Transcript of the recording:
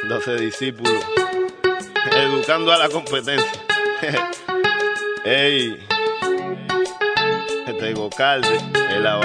12 discípulos, educando a la competencia. Ey, este Gocalde, el